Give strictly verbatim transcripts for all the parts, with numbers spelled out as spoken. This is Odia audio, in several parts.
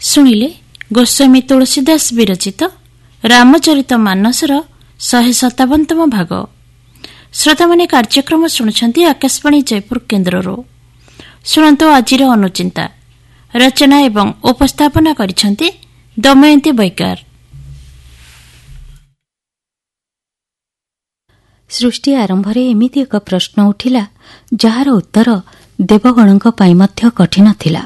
ଶୁଣିଲେ ଗୋସ୍ୱାମୀ ତୁଳସୀଦାସ ବିରଚିତ ରାମଚରିତ ମାନସର ଶହେ ସତାବନତମ ଭାଗ। ଶ୍ରୋତାମାନେ କାର୍ଯ୍ୟକ୍ରମ ଶୁଣୁଛନ୍ତି ଆକାଶବାଣୀ ଜୟପୁର କେନ୍ଦ୍ରରୁ। ଶୁଣନ୍ତୁ ଆଜିର ଅନୁଚିନ୍ତା। ରଚନା ଏବଂ ଉପସ୍ଥାପନା କରିଛନ୍ତି ଦମୟନ୍ତୀ ବୈକାର। ସୃଷ୍ଟି ଆରମ୍ଭରେ ଏମିତି ଏକ ପ୍ରଶ୍ନ ଉଠିଲା ଯାହାର ଉତ୍ତର ଦେବଗଣଙ୍କ ପାଇଁ ମଧ୍ୟ କଠିନ ଥିଲା।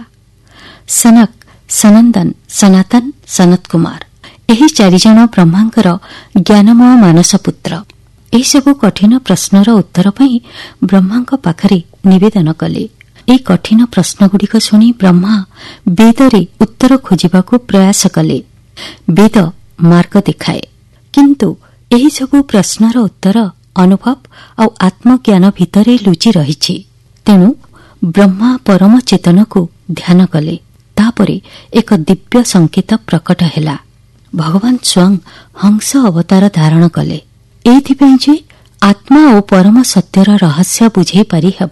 ସନକ, ସନନ୍ଦନ, ସନାତନ, ସନତ କୁମାର ଏହି ଚାରିଜଣ ବ୍ରହ୍ମାଙ୍କର ଜ୍ଞାନମୟ ମାନସ ପୁତ୍ର ଏହିସବୁ କଠିନ ପ୍ରଶ୍ନର ଉତ୍ତର ପାଇଁ ବ୍ରହ୍ମାଙ୍କ ପାଖରେ ନିବେଦନ କଲେ। ଏହି କଠିନ ପ୍ରଶ୍ନଗୁଡ଼ିକ ଶୁଣି ବ୍ରହ୍ମା ବେଦରେ ଉତ୍ତର ଖୋଜିବାକୁ ପ୍ରୟାସ କଲେ। ବେଦ ମାର୍ଗ ଦେଖାଏ, କିନ୍ତୁ ଏହିସବୁ ପ୍ରଶ୍ନର ଉତ୍ତର ଅନୁଭବ ଆଉ ଆତ୍ମଜ୍ଞାନ ଭିତରେ ଲୁଚି ରହିଛି। ତେଣୁ ବ୍ରହ୍ମା ପରମ ଚେତନକୁ ଧ୍ୟାନ କଲେ। ତାପରେ ଏକ ଦିବ୍ୟ ସଂକେତ ପ୍ରକଟ ହେଲା। ଭଗବାନ ସ୍ୱୟଂ ହଂସ ଅବତାର ଧାରଣ କଲେ, ଏଇଥିପାଇଁ ଯେ ଆତ୍ମା ଓ ପରମ ସତ୍ୟର ରହସ୍ୟ ବୁଝେଇ ପାରି ହେବ।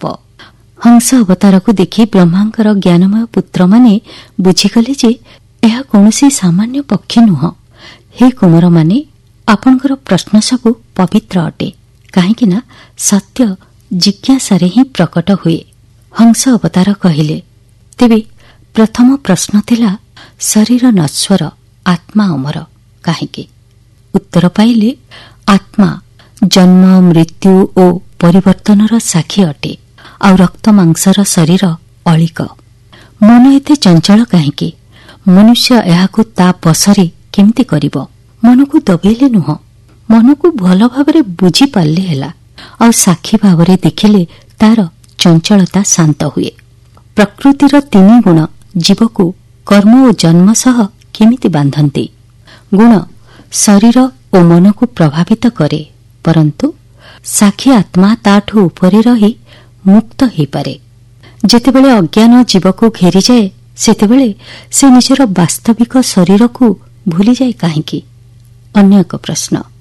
ହଂସ ଅବତାରକୁ ଦେଖି ବ୍ରହ୍ମାଙ୍କର ଜ୍ଞାନମୟ ପୁତ୍ରମାନେ ବୁଝିଗଲେ ଯେ ଏହା କୌଣସି ସାମାନ୍ୟ ପକ୍ଷୀ ନୁହଁ। ହେ କୁମାରମାନେ, ଆପଣଙ୍କର ପ୍ରଶ୍ନ ସବୁ ପବିତ୍ର ଅଟେ, କାହିଁକି ନା ସତ୍ୟ ଜିଜ୍ଞାସାରେ ହିଁ ପ୍ରକଟ ହୁଏ। ହଂସ ଅବତାର କହିଲେ, ତେବେ ପ୍ରଥମ ପ୍ରଶ୍ନ ଥିଲା ଶରୀର ନଶ୍ୱର, ଆତ୍ମା ଅମର କାହିଁକି? ଉତ୍ତର ପାଇଲେ, ଆତ୍ମା ଜନ୍ମ, ମୃତ୍ୟୁ ଓ ପରିବର୍ତ୍ତନର ସାକ୍ଷୀ ଅଟେ, ଆଉ ରକ୍ତ ମାଂସର ଶରୀର ଅଳିକ। ମନ ଏତେ ଚଞ୍ଚଳ କାହିଁକି? ମନୁଷ୍ୟ ଏହାକୁ ତା ବଶରେ କେମିତି କରିବ? ମନକୁ ଦବେଇଲେ ନୁହଁ, ମନକୁ ଭଲ ଭାବରେ ବୁଝିପାରିଲେ ହେଲା, ଆଉ ସାକ୍ଷୀ ଭାବରେ ଦେଖିଲେ ତାର ଚଞ୍ଚଳତା ଶାନ୍ତ ହୁଏ। ପ୍ରକୃତିର ତିନି ଗୁଣ ଜୀବକୁ କର୍ମ ଓ ଜନ୍ମ ସହ କେମିତି ବାନ୍ଧନ୍ତି? ଗୁଣ ଶରୀର ଓ ମନକୁ ପ୍ରଭାବିତ କରେ, ପରନ୍ତୁ ସାକ୍ଷୀ ଆତ୍ମା ତାଠୁ ଉପରେ ରହି ମୁକ୍ତ ହୋଇପାରେ। ଯେତେବେଳେ ଅଜ୍ଞାନ ଜୀବକୁ ଘେରିଯାଏ, ସେତେବେଳେ ସେ ନିଜର ବାସ୍ତବିକ ଶରୀରକୁ ଭୁଲିଯାଏ କାହିଁକି? ଅନ୍ୟ ଏକ ପ୍ରଶ୍ନ।